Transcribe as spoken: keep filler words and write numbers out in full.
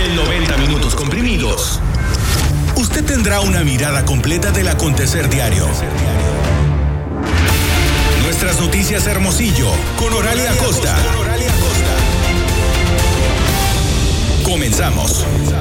En noventa minutos comprimidos, usted tendrá una mirada completa del acontecer diario. Nuestras noticias Hermosillo, con Oralia Acosta. Comenzamos.